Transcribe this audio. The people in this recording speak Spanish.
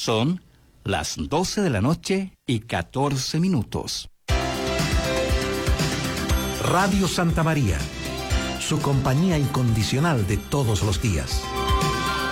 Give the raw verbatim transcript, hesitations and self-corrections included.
Son las doce de la noche y catorce minutos. Radio Santa María, su compañía incondicional de todos los días.